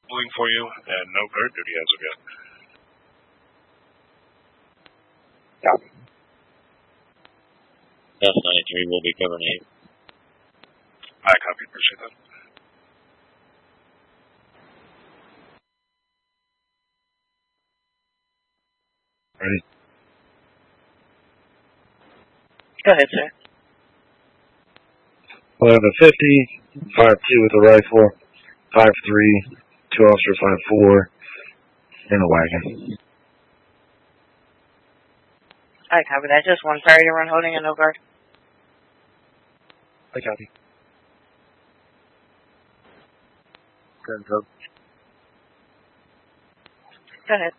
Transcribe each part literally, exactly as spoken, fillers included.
Pulling for you, and no guard duty as of yet. Copy. F ninety-three will be covering eight. I copy, appreciate that. Ready? Go ahead, sir. eleven fifty, five two with a rifle, five three, two officer, five four, in a wagon. I copy that. Just one priority run holding and no guard. I copy. Go ahead.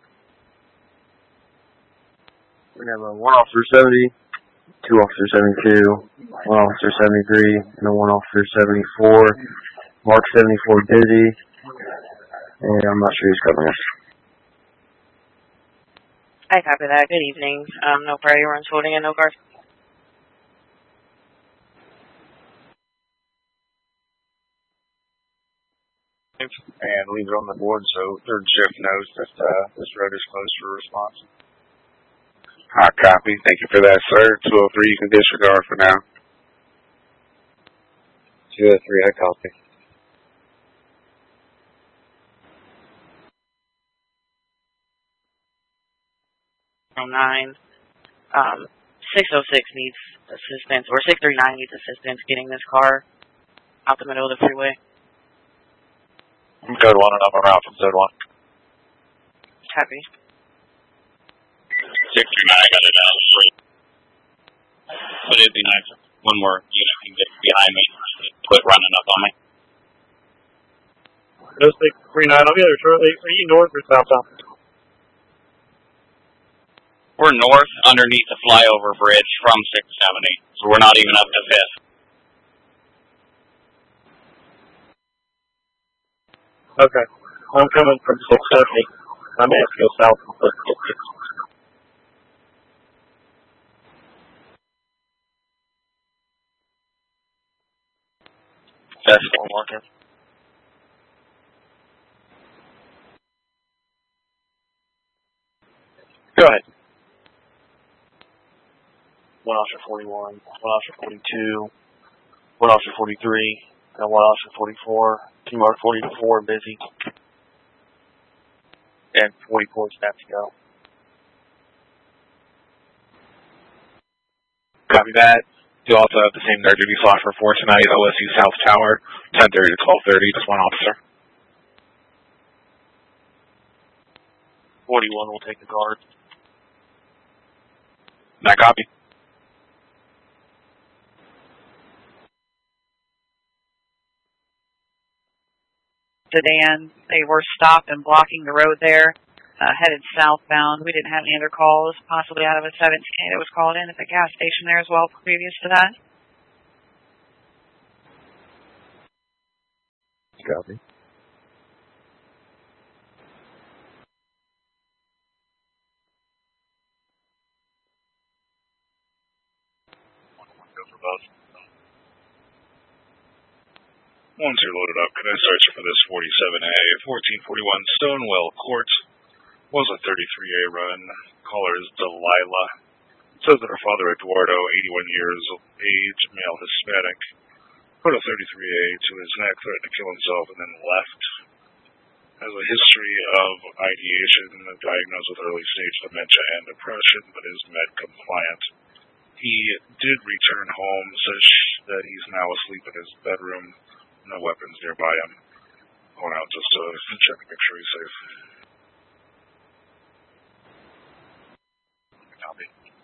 We have a one officer seventy, two officer seventy-two, one officer seventy-three, and a one officer seventy-four. Mark seventy-four busy, and I'm not sure who's covering us. I copy that. Good evening. Um, no priority runs holding and no guard. And leave it on the board so third shift knows that uh, this road is closed for response. Hot copy. Thank you for that, sir. two oh three, you can disregard for now. two oh three, I copy. oh nine. Um, six oh six needs assistance, or six three nine needs assistance getting this car out the middle of the freeway. I'm code one and I'm around from code one. Copy. six three nine, I got it down the street. But it'd be nice if one more unit can get behind me and quit running up on me. No six three nine, I'll be there shortly. Are you north or southbound? We're north underneath the flyover bridge from six seventy, so we're not even up to fifth. Okay. I'm coming from six seventy. I may have to go south. That's still working. Go ahead. One officer forty-one, one officer forty-two, one officer forty-three, and one officer forty-four. Team Mark forty-four busy. And forty-four staff to go. Copy that. You also have the same guard duty slot for four tonight, O S U South Tower, ten thirty to twelve thirty, just one officer. forty-one will take the guard. I copy. Sedan, they were stopped and blocking the road there, uh, headed southbound. We didn't have any other calls, possibly out of a seventeen K that was called in at the gas station there as well previous to that. Copy. Go for both. Once you're loaded up, can I search for this forty-seven A, fourteen forty-one Stonewell Court? Was a thirty-three A run. Caller is Delilah. Says that her father, Eduardo, eighty-one years of age, male Hispanic, put a thirty-three A to his neck, threatened to kill himself, and then left. Has a history of ideation, diagnosed with early stage dementia and depression, but is med compliant. He did return home, says that he's now asleep in his bedroom. No weapons nearby him. Going out just to check to make sure he's safe. Copy.